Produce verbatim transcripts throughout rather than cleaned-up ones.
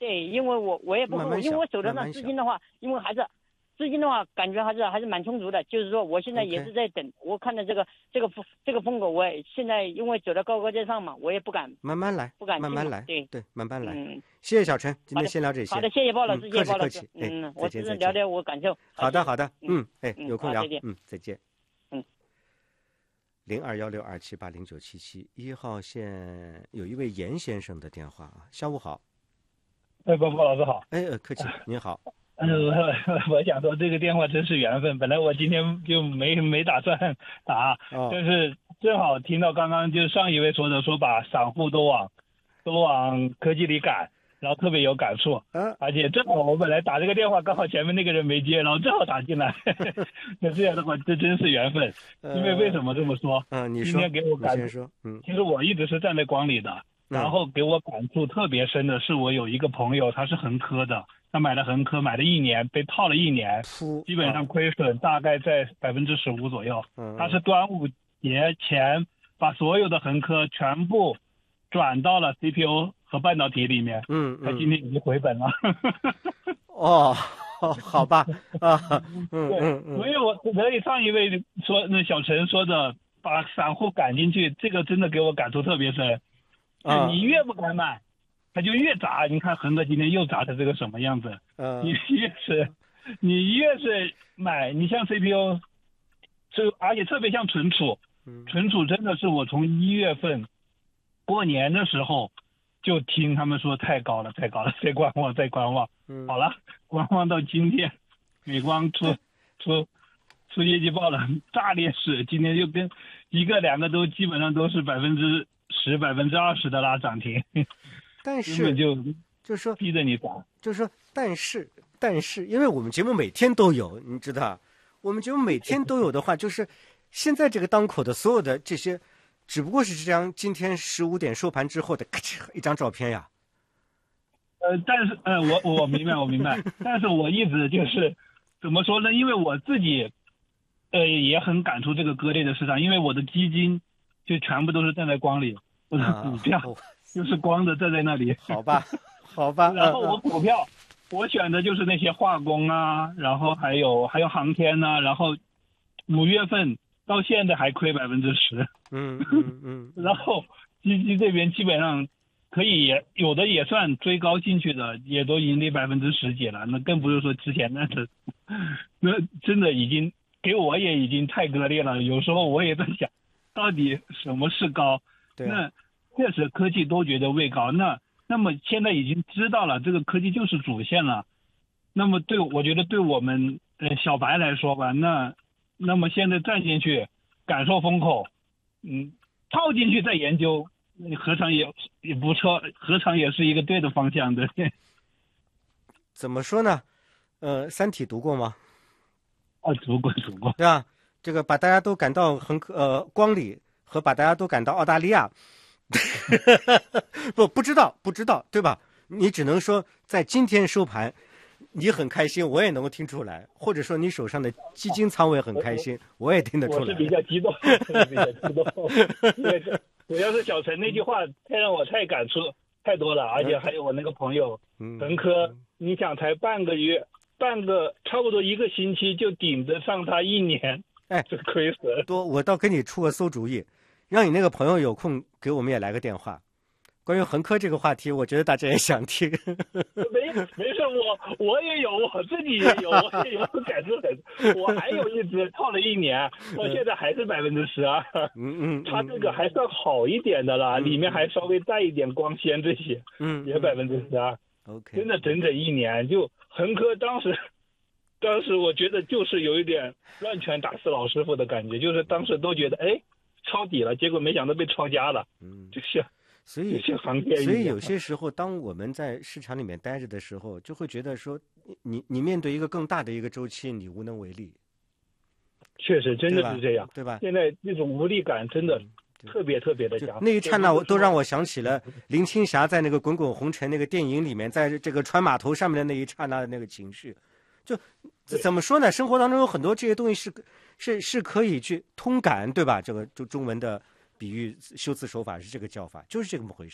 对，因为我我也不会，因为我手头上资金的话，因为还是资金的话，感觉还是还是蛮充足的。就是说，我现在也是在等， okay. 我看到这个这个这个风口，我也现在因为走到高高在上嘛，我也不敢慢慢来， 不敢慢慢来， 对对，慢慢来。 嗯， 谢谢小陈，今天先聊这些。 好的，谢谢鲍老师， 嗯、 谢谢鲍老师。 师。嗯， 哎、 我只是聊聊我感受。 好的，好的，嗯，哎， 嗯、 有空聊， 再见。 嗯，再见。 嗯。 零二幺六二七八零九七七一号线有一位严先生的电话啊，下午好。 哎，包包老师好。 哎，客气，您好。 嗯、呃，我想说这个电话真是缘分，本来我今天就没没打算打， 哦、 但是正好听到刚刚就上一位说的，说把散户都往都往科技里赶，然后特别有感触。 嗯、 而且正好我本来打这个电话，刚好前面那个人没接，然后正好打进来。那这样的话，这真是缘分。因为为什么这么说？ 嗯、呃，你说。 今天给我感你先说。嗯。 其实我一直是站在光里的。然后给我感触特别深的是，我有一个朋友，他是恒科的，他买了恒科，买了一年，被套了一年，基本上亏损大概在百分之十五左右。他是端午节前把所有的恒科全部转到了 C P U 和半导体里面， 嗯， 他今天已经回本了。 哦，好吧，啊，嗯对， 嗯嗯， 所以我所以上一位说那小陈说的把散户赶进去，这个真的给我感触特别深。 啊， 你越不敢买，它就越砸。你看恒哥今天又砸成这个什么样子？ 嗯， 你越是，你越是买，你像 C P U， 这而且特别像存储，存储真的是我从一月份过年的时候就听他们说太高了，太高了，再观望，再观望。 嗯， 好了，观望到今天，美光出出出业绩报了，炸裂式，今天就跟一个两个都基本上都是百分之。十百分之二十的拉涨停， 但是就就是说逼着你砸， 就是说，但是但是，因为我们节目每天都有，你知道，我们节目每天都有的话，就是现在这个当口的所有的这些，只不过是这张今天十五点收盘之后的咔嚓一张照片呀。 呃，但是呃，我我明白我明白，但是我一直就是怎么说呢？因为我自己呃也很感触这个割裂的市场，因为我的基金。就全部都是站在光里，我的股票、啊、就是光的站在那里。 好吧，好吧。 然后我股票，我选的就是那些化工啊，然后还有还有航天呐、啊，然后五月份到现在还亏百分之十。 嗯嗯嗯。 然后基金这边基本上可以也有的也算追高进去的，也都盈利百分之十几了，那更不是说之前那是，那真的已经给我也已经太割裂了。有时候我也在想。到底什么是高？ 对啊、 那确实科技都觉得位高，那那么现在已经知道了这个科技就是主线了。那么对我觉得对我们呃小白来说吧，那那么现在站进去感受风口，嗯，套进去再研究，何尝也也不错，何尝也是一个对的方向的。 怎么说呢？呃，《三体》读过吗？ 哦，读过读过， 对吧？这个把大家都赶到恒呃光里和把大家都赶到澳大利亚，不不知道不知道对吧？你只能说在今天收盘，你很开心，我也能够听出来，或者说你手上的基金仓位很开心，我, 我也听得出来。 我是比较激动，我是比较激动，因为主要是小陈那句话太让我太感触太多了，而且还有我那个朋友恒科、嗯，你想才半个月，半个差不多一个星期就顶得上他一年。 哎， 这亏损多，我倒给你出个馊主意，让你那个朋友有空给我们也来个电话。关于恒科这个话题，我觉得大家也想听。 没没事，我我也有，我自己也有，我也有感触很。我还有一只套了一年，到现在还是百分之十二。 嗯嗯， 它这个还算好一点的啦，嗯、里面还稍微带一点光纤这些， 嗯， 也百分之十二。 OK， 真的整整一年，就恒科当时。当时我觉得就是有一点乱拳打死老师傅的感觉，就是当时都觉得哎抄底了，结果没想到被抄家了，嗯，就像所以就像航天一样。 所以有些时候，当我们在市场里面待着的时候，就会觉得说，你你面对一个更大的一个周期，你无能为力。 确实，真的是这样， 对吧？ 现在那种无力感真的特别特别的强。 那一刹那，我都让我想起了林青霞在那个《滚滚红尘》那个电影里面，在这个船码头上面的那一刹那的那个情绪。就怎么说呢？生活当中有很多这些东西是是是可以去通感，对吧？这个就中文的比喻修辞手法是这个叫法，就是这么回事，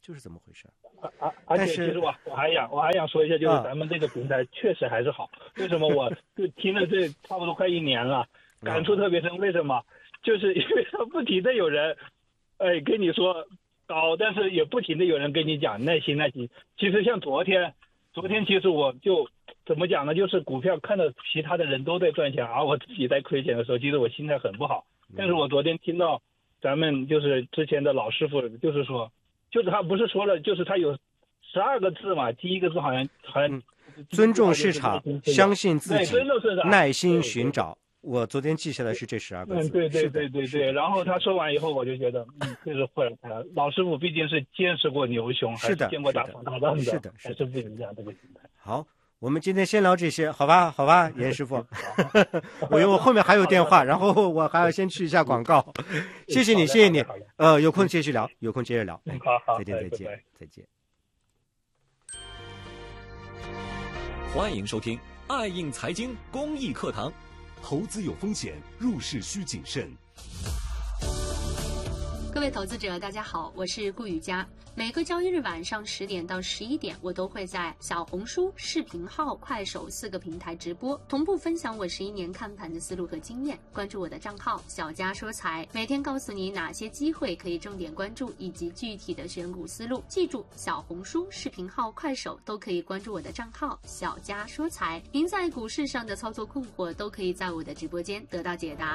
就是这么回事。 而而且其实我我还想我还想说一下，就是咱们这个平台确实还是好。为什么？我就听了这差不多快一年了，感触特别深。为什么？就是因为他不停的有人，哎，跟你说高，但是也不停的有人跟你讲耐心耐心。其实像昨天，昨天其实我就怎么讲呢？就是股票看到其他的人都在赚钱，而我自己在亏钱的时候，其实我心态很不好。但是我昨天听到咱们就是之前的老师傅，就是说。就是他不是说了，就是他有十二个字嘛，第一个字好像好像、嗯、 尊重市场，相信自己，耐心寻找。我昨天记下来是这十二个字。 嗯，对对对对对。然后他说完以后，我就觉得，嗯，确实会了。老师傅毕竟是见识过牛熊， 是的， 还是见过大风大浪的， 是的， 还是不一样这个心态。 好。我们今天先聊这些，好吧，好吧，严师傅，我因为我后面还有电话，然后我还要先去一下广告。谢谢你，谢谢你，呃，有空继续聊，有空接着聊。 嗯，好好， 再见，再见，再见。 欢迎收听爱映财经公益课堂， 投资有风险，入市需谨慎。 各位投资者，大家好，我是顾雨佳。每个交易日晚上十点到十一点，我都会在小红书、视频号、快手四个平台直播，同步分享我十一年看盘的思路和经验。关注我的账号小佳说财，每天告诉你哪些机会可以重点关注，以及具体的选股思路。记住，小红书、视频号、快手都可以关注我的账号小佳说财。您在股市上的操作困惑，都可以在我的直播间得到解答。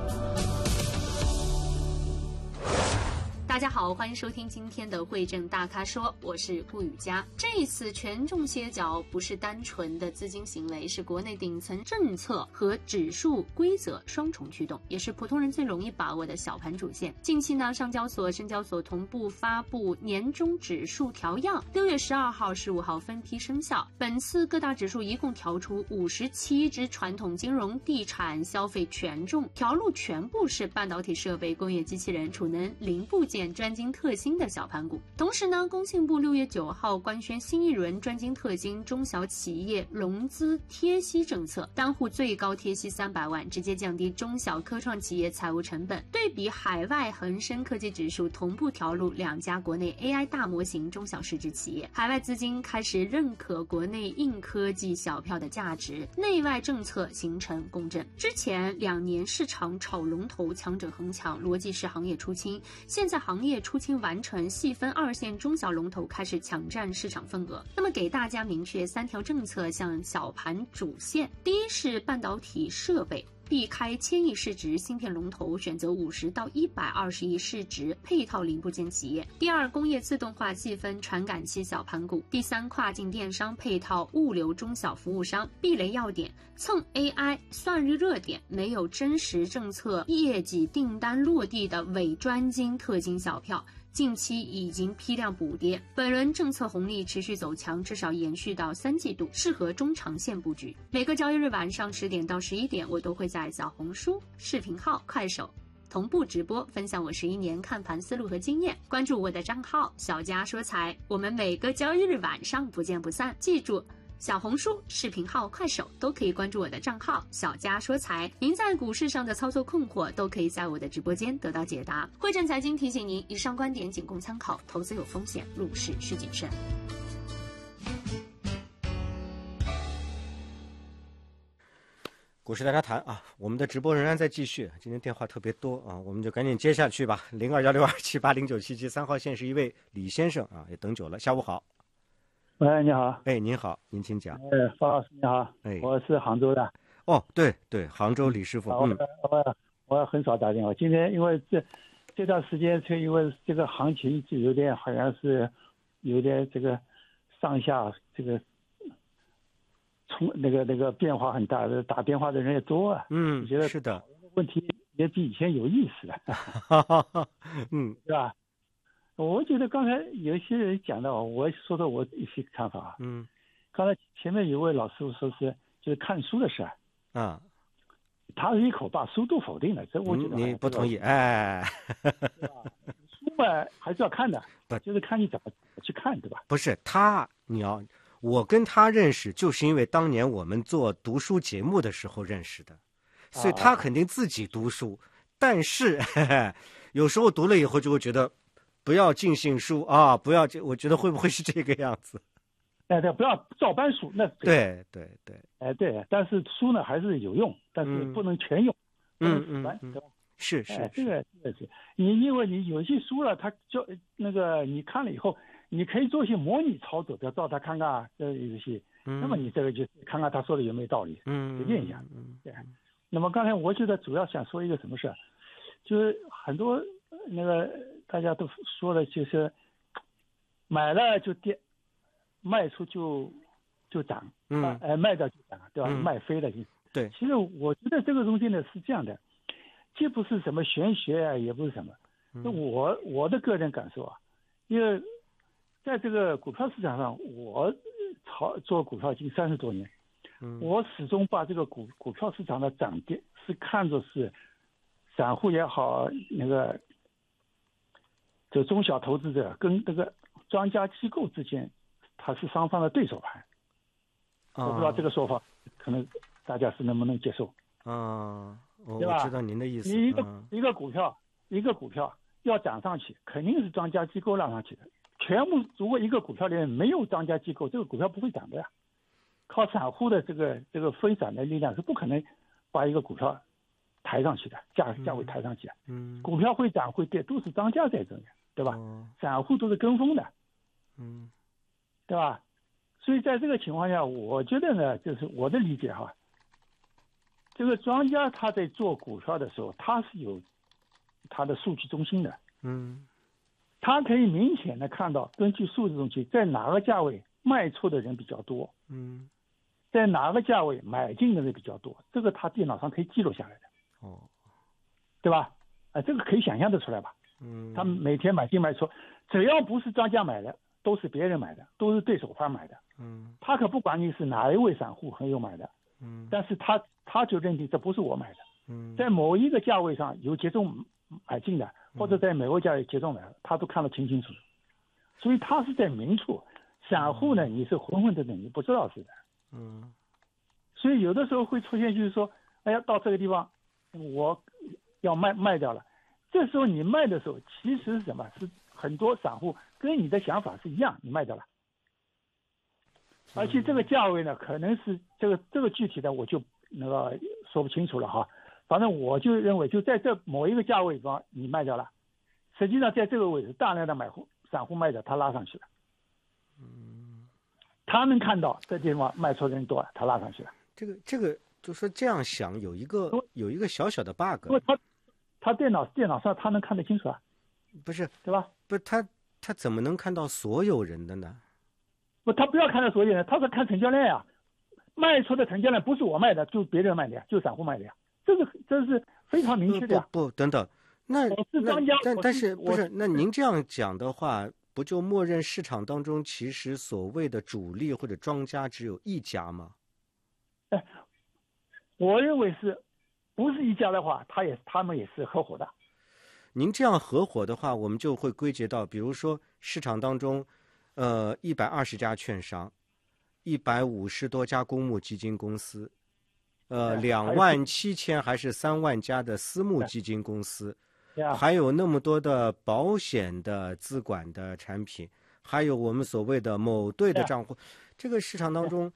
大家好，欢迎收听今天的汇证大咖说，我是顾雨佳。这一次权重歇脚不是单纯的资金行为，是国内顶层政策和指数规则双重驱动，也是普通人最容易把握的小盘主线。近期呢，上交所、深交所同步发布年终指数调样，六月十二号、十五号分批生效。本次各大指数一共调出五十七只传统金融、地产、消费权重，调路全部是半导体设备、工业机器人、储能零部件、专精特新的小盘股。同时呢，工信部六月九号官宣新一轮专精特新中小企业融资贴息政策，单户最高贴息三百万，直接降低中小科创企业财务成本。对比海外恒生科技指数同步调入两家国内 A I 大模型中小市值企业，海外资金开始认可国内硬科技小票的价值，内外政策形成共振。之前两年市场炒龙头，强者恒强，逻辑是行业出清，现在行业出清完成，细分二线中小龙头开始抢占市场份额。那么给大家明确三条政策向小盘主线：第一是半导体设备，避开千亿市值芯片龙头，选择五十到一百二十亿市值配套零部件企业；第二，工业自动化细分传感器小盘股；第三，跨境电商配套物流中小服务商。避雷要点：蹭 A I 算日热点，没有真实政策业绩订单落地的伪专精特精小票，近期已经批量补跌，本轮政策红利持续走强，至少延续到三季度，适合中长线布局。每个交易日晚上十点到十一点，我都会在小红书、视频号、快手同步直播，分享我十一年看盘思路和经验。关注我的账号小佳说财，我们每个交易日晚上不见不散。记住，小红书、视频号、快手都可以关注我的账号小佳说财，您在股市上的操作困惑都可以在我的直播间得到解答。汇证财经提醒您，以上观点仅供参考，投资有风险，入市需谨慎。 股市大家谈啊，我们的直播仍然在继续，今天电话特别多啊，我们就赶紧接下去吧。零二幺六二七八零九七七，三号线是一位李先生啊，也等久了，下午好。 喂，你好。 哎，您好，您请讲。 哎，方老师你好。哎，我是杭州的。 哦，对对，杭州李师傅。嗯， 我我很少打电话，今天因为这这段时间，就因为这个行情就有点好像是有点这个上下这个冲那个那个变化很大，打电话的人也多啊。 嗯， 我觉得是的， 问题也比以前有意思了。 嗯， 是吧？我觉得刚才有一些人讲到，我说说我一些看法啊。 嗯， 刚才前面有位老师傅说是就是看书的事儿啊， 他是一口把书都否定了，这我觉得、 嗯、你不同意，哎， 书嘛还是要看的，就是看你怎么去看，对吧？ 不是他，你要我跟他认识，就是因为当年我们做读书节目的时候认识的，所以他肯定自己读书，啊、但是呵呵有时候读了以后就会觉得。 不要尽信书啊，不要，我觉得会不会是这个样子？ 哎，对，不要照搬书，那对对对， 哎对，但是书呢还是有用，但是不能全用， 嗯嗯嗯，对吧？ 是是， 哎，这个这个是你，因为你有些书了，它就那个你看了以后，你可以做一些模拟操作，比如照他看看啊，这有些， 嗯、 那么你这个就看看他说的有没有道理， 嗯， 实践一下， 嗯， 对。那么刚才我觉得主要想说一个什么事，就是很多那个大家都说的，就是买了就跌，卖出就就涨， 嗯， 哎，卖掉就涨，对吧？ 嗯、 卖飞了就对。 其实我觉得这个东西呢是这样的。既不是什么玄学啊，也不是什么，那我我的个人感受啊，因为在这个股票市场上，我炒做股票已经三十多年，我始终把这个股股票市场的涨跌是看作是散户也好，那个就中小投资者跟这个专家机构之间，它是双方的对手盘。我不知道这个说法可能大家是能不能接受啊？ 对吧？ 我知道您的意思。 你一个、 嗯、 一个股票，一个股票要涨上去，肯定是专家机构让上去的。全部如果一个股票里面没有专家机构，这个股票不会涨的呀。靠散户的这个这个分散的力量是不可能把一个股票抬上去的，价价位抬上去。 嗯， 股票会涨会跌都是庄家在这里，对吧？ 哦、 散户都是跟风的， 嗯， 对吧？所以在这个情况下，我觉得呢，就是我的理解哈。这个庄家他在做股票的时候，他是有他的数据中心的， 嗯， 他可以明显的看到，根据数字中心在哪个价位卖出的人比较多， 嗯， 在哪个价位买进的人比较多，这个他电脑上可以记录下来的， 哦， 对吧？啊，这个可以想象得出来吧？ 嗯， 他每天买进卖出，只要不是庄家买的，都是别人买的，都是对手方买的， 嗯， 他可不管你是哪一位散户很有买的， 嗯， 但是他他就认定这不是我买的。 嗯， 在某一个价位上有节奏买进的，或者在某个价位节奏买的，他都看得清清楚楚，所以他是在明处。散户呢，你是混混的人，你不知道是的。 嗯， 所以有的时候会出现，就是说，哎呀，到这个地方我要卖卖掉了，这时候你卖的时候，其实是什么？是很多散户跟你的想法是一样，你卖掉了，而且这个价位呢，可能是这个这个具体的我就那个说不清楚了哈。反正我就认为，就在这某一个价位上你卖掉了，实际上在这个位置大量的买户散户卖掉，他拉上去了。嗯，他能看到这地方卖出的人多，他拉上去了。 这个这个就说这样想有一个有一个小小的 bug。 因为他他电脑电脑上他能看得清楚啊， 不是对吧？ 不是他他怎么能看到所有人的呢？ 不，他不要看到所有人，他是看成交量呀。卖出的成交量不是我卖的，就别人卖的呀，就散户卖的呀。这个这是非常明确的呀。 不不等等，那我是庄家， 但但是不不是？那您这样讲的话，不就默认市场当中其实所谓的主力或者庄家只有一家吗？ 哎，我认为是，不是一家的话，他也他们也是合伙的。 您这样合伙的话，我们就会归结到，比如说市场当中，呃，一百二十家券商，一百五十多家公募基金公司。呃，两万七千还是三万家的私募基金公司，还有那么多的保险的资管的产品，还有我们所谓的某队的账户，这个市场当中，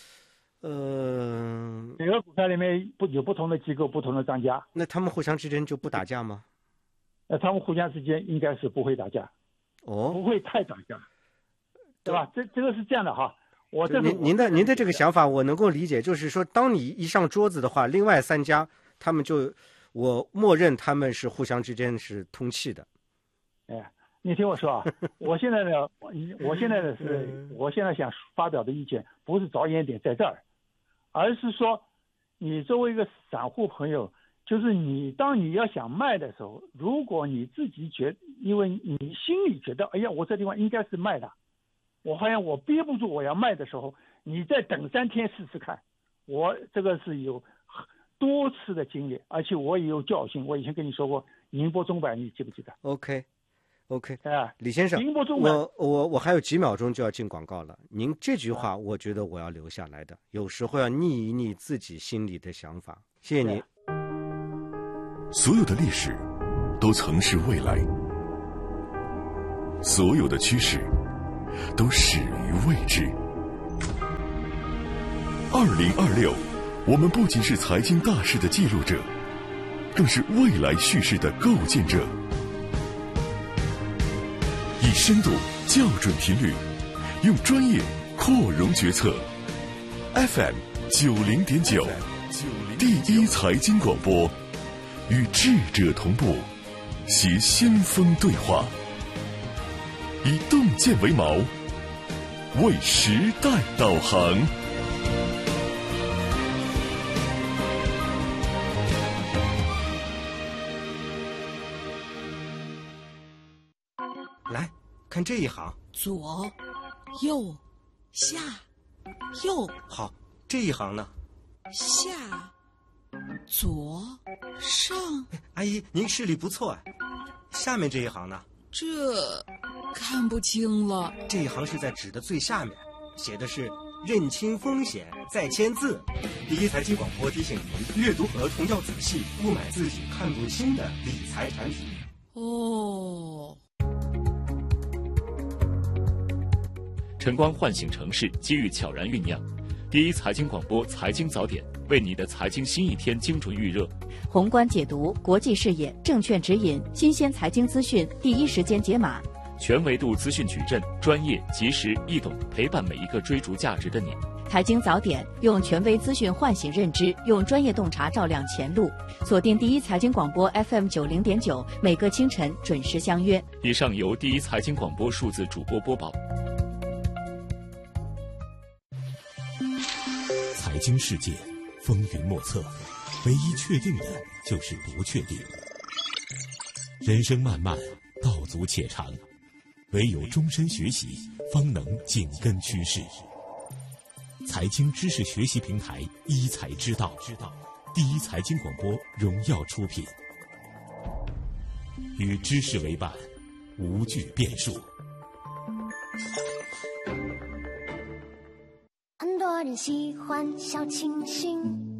呃， 每个股票里面不有不同的机构、不同的庄家， 那他们互相之间就不打架吗？ 呃，他们互相之间应该是不会打架， 哦， 不会太打架，对吧？这这个是这样的哈。我这您您的您的这个想法我能够理解，就是说，当你一上桌子的话，另外三家他们就我默认他们是互相之间是通气的。 哎，你听我说啊，我现在呢，我现在呢是，我现在想发表的意见不是着眼点在这儿，而是说，你作为一个散户朋友，就是你当你要想卖的时候，如果你自己觉，因为你心里觉得，哎呀，我这地方应该是卖的。我好像我憋不住我要卖的时候，你再等三天试试看。我这个是有多次的经历，而且我也有教训。我以前跟你说过宁波钟摆，你记不记得 ？OK，OK，、okay, okay. 啊， 李先生， 宁波钟摆， 我我我还有几秒钟就要进广告了。您这句话，我觉得我要留下来的。有时候要逆一逆自己心里的想法。谢谢你。 所有的历史都曾是未来， 所有的趋势都始于未知。二零二六，我们不仅是财经大事的记录者，更是未来叙事的构建者。以深度校准频率，用专业扩容决策。F M 九零点九，第一财经广播，与智者同步，携先锋对话，以洞见为锚，为时代导航。 来看这一行， 左右下右。 好，这一行呢？ 下左上。 阿姨，您视力不错啊。下面这一行呢？ 这看不清了。 这一行是在纸的最下面，写的是认清风险再签字。第一财经广播提醒您，阅读儿童要仔细，勿买自己看不清的理财产品。 哦。 晨光唤醒城市，机遇悄然酝酿。第一财经广播财经早点，为你的财经新一天精准预热。 宏观解读，国际视野，证券指引，新鲜财经资讯，第一时间解码。 全维度资讯矩阵，专业、及时、易懂，陪伴每一个追逐价值的你。 财经早点，用权威资讯唤醒认知，用专业洞察照亮前路。锁定第一财经广播 F M 九零点九，每个清晨准时相约。 以上由第一财经广播数字主播播报。 财经世界风云莫测，唯一确定的就是不确定。人生漫漫，道阻且长，唯有终身学习，方能紧跟趋势。财经知识学习平台一财之道，第一财经广播荣耀出品，与知识为伴，无惧变数。 很多人喜欢小清新，